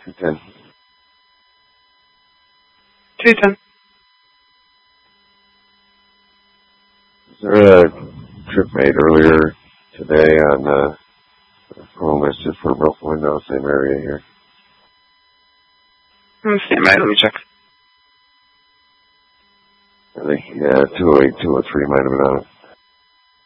210. 210. Is there a trip made earlier today on Pearl Mischief for broken window, same area here? Stand by, let me check. I think, 208, 203 might have been on it.